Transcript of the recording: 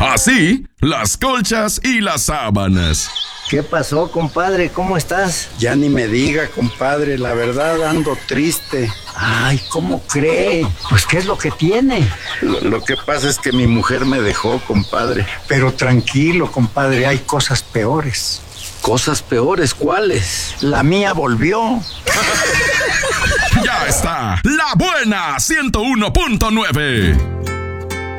Así, las colchas y las sábanas. ¿Qué pasó, compadre? ¿Cómo estás? Ya ni me diga, compadre, la verdad ando triste. Ay, ¿cómo cree? Pues, ¿qué es lo que tiene? Lo que pasa es que mi mujer me dejó, compadre. Pero tranquilo, compadre, hay cosas peores. ¿Cosas peores? ¿Cuáles? La mía volvió. Ya está, La Buena 101.9.